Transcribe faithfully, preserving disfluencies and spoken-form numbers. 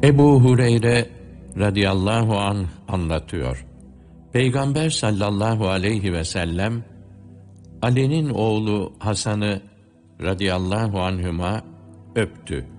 Ebu Hureyre radıyallahu anh anlatıyor. Peygamber sallallahu aleyhi ve sellem, Ali'nin oğlu Hasan'ı radıyallahu anhüma öptü.